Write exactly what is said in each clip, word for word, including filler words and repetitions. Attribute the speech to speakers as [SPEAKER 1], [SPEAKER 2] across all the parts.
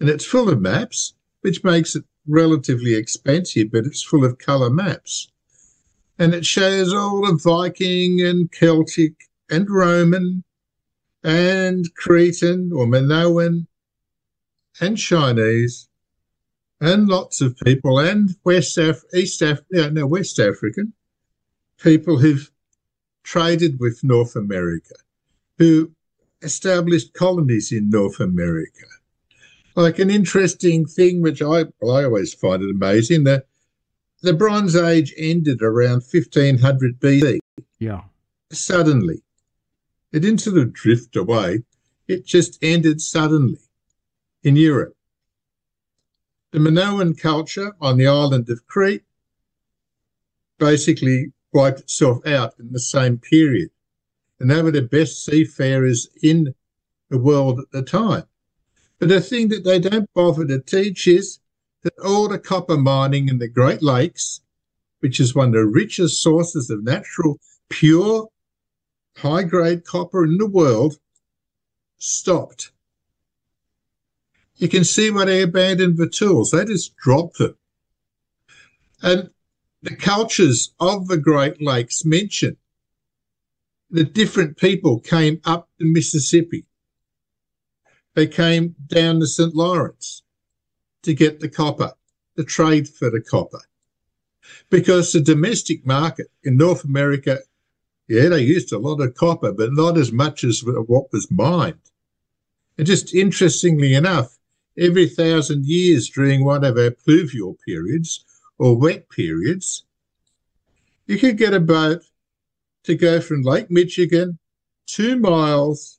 [SPEAKER 1] And it's full of maps, which makes it relatively expensive, but it's full of colour maps. And it shows all the Viking and Celtic and Roman and Cretan or Minoan and Chinese and lots of people and West Af- East Af- no, no, West African people who've traded with North America, who established colonies in North America. Like an interesting thing, which I, well, I always find it amazing, that the Bronze Age ended around fifteen hundred B C.
[SPEAKER 2] Yeah.
[SPEAKER 1] Suddenly. It didn't sort of drift away. It just ended suddenly in Europe. The Minoan culture on the island of Crete basically wiped itself out in the same period. And they were the best seafarers in the world at the time. But the thing that they don't bother to teach is that all the copper mining in the Great Lakes, which is one of the richest sources of natural, pure, high-grade copper in the world, stopped. You can see why they abandoned the tools. They just dropped them. And the cultures of the Great Lakes mention that different people came up the Mississippi. They came down the Saint Lawrence to get the copper, the trade for the copper. Because the domestic market in North America, yeah, they used a lot of copper, but not as much as what was mined. And just interestingly enough, every thousand years during one of our pluvial periods or wet periods, you could get a boat to go from Lake Michigan two miles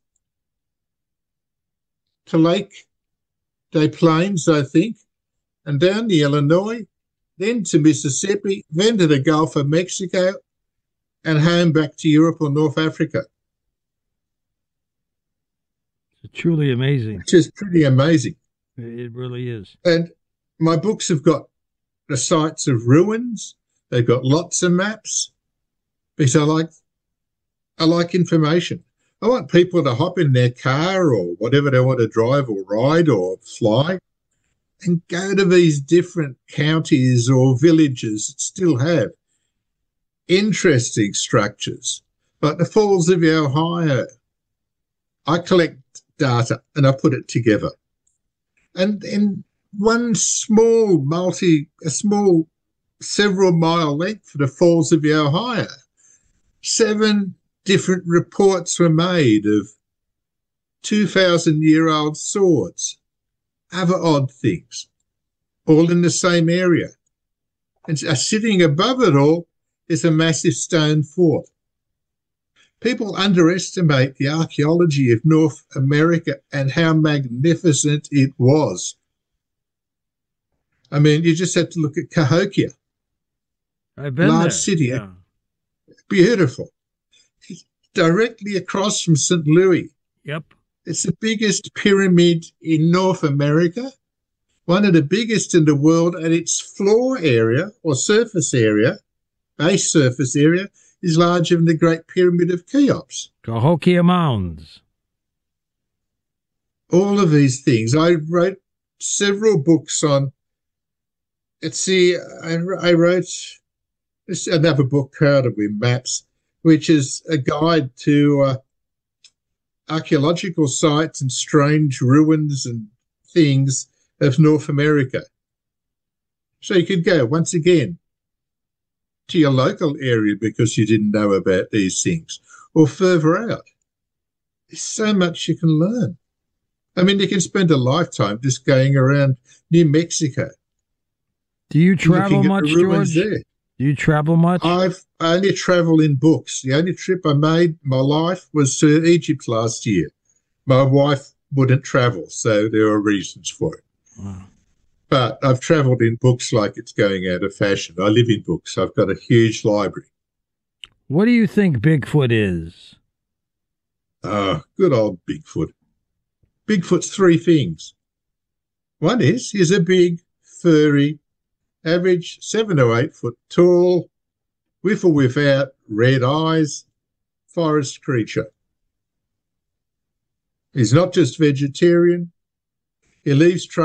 [SPEAKER 1] to Lake Des Plaines, I think, and down the Illinois, then to Mississippi, then to the Gulf of Mexico, and home back to Europe or North Africa.
[SPEAKER 2] It's truly amazing.
[SPEAKER 1] Which is pretty amazing.
[SPEAKER 2] It really is.
[SPEAKER 1] And my books have got the sites of ruins. They've got lots of maps because I like, I like information. I want people to hop in their car or whatever they want to drive or ride or fly and go to these different counties or villages that still have interesting structures, like the Falls of the Ohio. I collect data and I put it together. And in one small multi, a small several mile length for the Falls of the Ohio, seven different reports were made of two thousand year old swords, other odd things, all in the same area. And sitting above it all is a massive stone fort. People underestimate the archaeology of North America and how magnificent it was. I mean, you just have to look at Cahokia.
[SPEAKER 2] I've been
[SPEAKER 1] large
[SPEAKER 2] there.
[SPEAKER 1] city.
[SPEAKER 2] Yeah.
[SPEAKER 1] Beautiful. It's directly across from Saint Louis.
[SPEAKER 2] Yep.
[SPEAKER 1] It's the biggest pyramid in North America, one of the biggest in the world, and its floor area or surface area, base surface area, is larger than the Great Pyramid of Cheops.
[SPEAKER 2] Cahokia Mounds.
[SPEAKER 1] All of these things. I wrote several books on, let's see, I, I wrote this, another book, Crowded with Maps, which is a guide to uh, archaeological sites and strange ruins and things of North America. So you could go, once again, to your local area because you didn't know about these things, or further out. There's so much you can learn. I mean, you can spend a lifetime just going around New Mexico.
[SPEAKER 2] Do you travel much, George?
[SPEAKER 1] There.
[SPEAKER 2] Do you travel much?
[SPEAKER 1] I've only traveled in books. The only trip I made in my life was to Egypt last year. My wife wouldn't travel, so there are reasons for it.
[SPEAKER 2] Wow.
[SPEAKER 1] But I've travelled in books like it's going out of fashion. I live in books. I've got a huge library.
[SPEAKER 2] What do you think Bigfoot is?
[SPEAKER 1] Oh, good old Bigfoot. Bigfoot's three things. One is he's a big, furry, average seven or eight foot tall, with or without red eyes, forest creature. He's not just vegetarian. He leaves